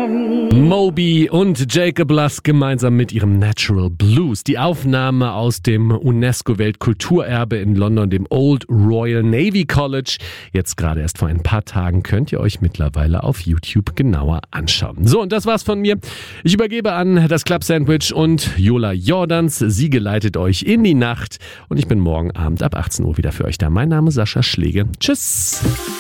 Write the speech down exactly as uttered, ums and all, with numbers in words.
Moby und Jacob Lusk gemeinsam mit ihrem Natural Blues. Die Aufnahme aus dem UNESCO-Weltkulturerbe in London, dem Old Royal Navy College. Jetzt gerade erst vor ein paar Tagen könnt ihr euch mittlerweile auf YouTube genauer anschauen. So, und das war's von mir. Ich übergebe an das Club Sandwich und Jola Jordans. Sie geleitet euch in die Nacht und ich bin morgen Abend ab achtzehn Uhr wieder für euch da. Mein Name ist Sascha Schläge. Tschüss!